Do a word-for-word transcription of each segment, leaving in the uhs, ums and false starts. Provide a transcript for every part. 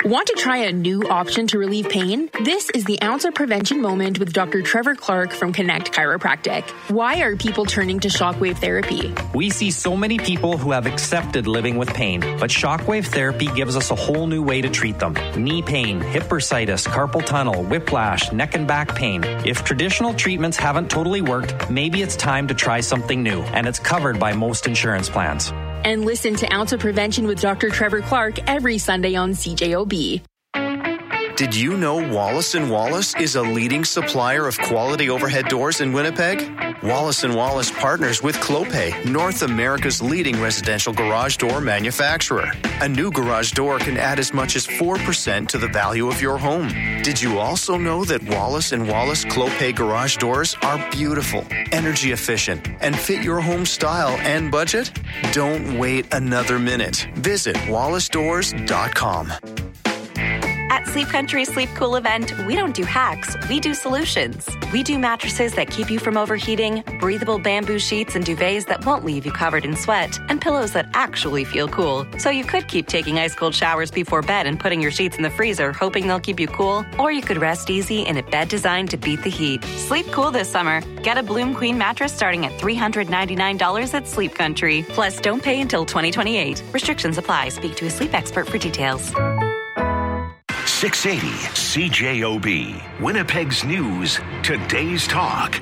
Want to try a new option to relieve pain? This is the Ounce of Prevention Moment with Doctor Trevor Clark from Connect Chiropractic. Why are people turning to shockwave therapy? We see so many people who have accepted living with pain, but shockwave therapy gives us a whole new way to treat them. Knee pain, hip bursitis, carpal tunnel, whiplash, neck and back pain. If traditional treatments haven't totally worked, maybe it's time to try something new, and it's covered by most insurance plans. And listen to Ounce of Prevention with Doctor Trevor Clark every Sunday on C J O B. Did you know Wallace and Wallace is a leading supplier of quality overhead doors in Winnipeg? Wallace and Wallace partners with Clopay, North America's leading residential garage door manufacturer. A new garage door can add as much as four percent to the value of your home. Did you also know that Wallace and Wallace Clopay garage doors are beautiful, energy efficient, and fit your home style and budget? Don't wait another minute. Visit wallace doors dot com. At Sleep Country Sleep Cool event, we don't do hacks, we do solutions. We do mattresses that keep you from overheating, breathable bamboo sheets and duvets that won't leave you covered in sweat, and pillows that actually feel cool. So you could keep taking ice-cold showers before bed and putting your sheets in the freezer, hoping they'll keep you cool, or you could rest easy in a bed designed to beat the heat. Sleep cool this summer. Get a Bloom Queen mattress starting at three hundred ninety-nine dollars at Sleep Country. Plus, don't pay until twenty twenty-eight. Restrictions apply. Speak to a sleep expert for details. six eighty C J O B, Winnipeg's News, Today's Talk.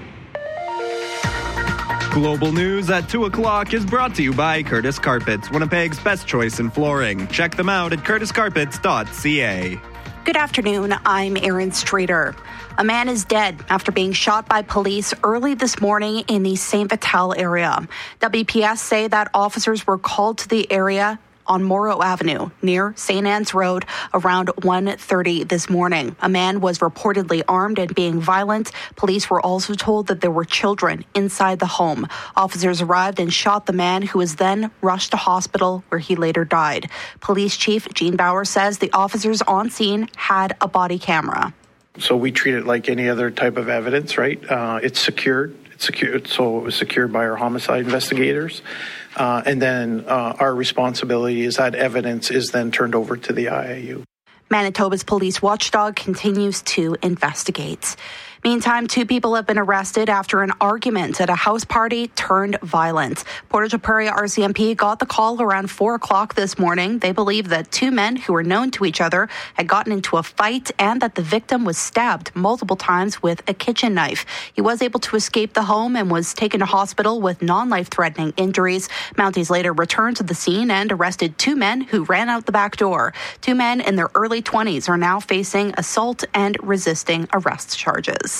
Global News at two o'clock is brought to you by Curtis Carpets, Winnipeg's best choice in flooring. Check them out at curtis carpets dot c a. Good afternoon, I'm Erin Streeter. A man is dead after being shot by police early this morning in the Saint Vital area. W P S say that officers were called to the area on Morrow Avenue near Saint Anne's Road around one thirty this morning. A man was reportedly armed and being violent. Police were also told that there were children inside the home. Officers arrived and shot the man, who was then rushed to hospital where he later died. Police Chief Gene Bauer says the officers on scene had a body camera. So we treat it like any other type of evidence, right? Uh, it's secured. It's secured. So it was secured by our homicide investigators. Uh, and then uh, our responsibility is that evidence is then turned over to the I A U. Manitoba's police watchdog continues to investigate. Meantime, two people have been arrested after an argument at a house party turned violent. Portage Prairie R C M P got the call around four o'clock this morning. They believe that two men who were known to each other had gotten into a fight and that the victim was stabbed multiple times with a kitchen knife. He was able to escape the home and was taken to hospital with non-life-threatening injuries. Mounties later returned to the scene and arrested two men who ran out the back door. Two men in their early twenties are now facing assault and resisting arrest charges.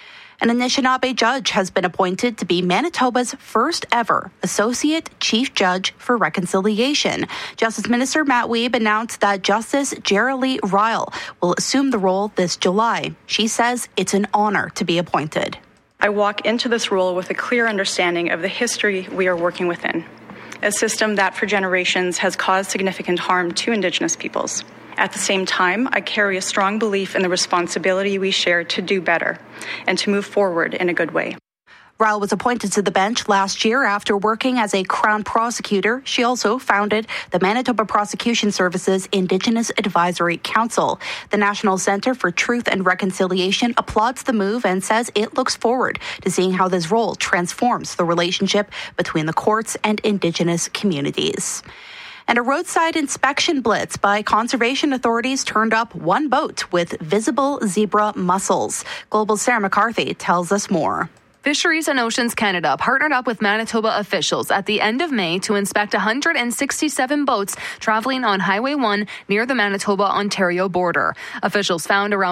An Anishinaabe judge has been appointed to be Manitoba's first ever Associate Chief Judge for Reconciliation. Justice Minister Matt Wiebe announced that Justice Jerilee Ryle will assume the role this July. She says it's an honor to be appointed. I walk into this role with a clear understanding of the history we are working within, a system that for generations has caused significant harm to Indigenous peoples. At the same time, I carry a strong belief in the responsibility we share to do better and to move forward in a good way. Ryle was appointed to the bench last year after working as a Crown prosecutor. She also founded the Manitoba Prosecution Services Indigenous Advisory Council. The National Centre for Truth and Reconciliation applauds the move and says it looks forward to seeing how this role transforms the relationship between the courts and Indigenous communities. And a roadside inspection blitz by conservation authorities turned up one boat with visible zebra mussels. Global's Sarah McCarthy tells us more. Fisheries and Oceans Canada partnered up with Manitoba officials at the end of May to inspect one hundred sixty-seven boats traveling on Highway one near the Manitoba-Ontario border. Officials found around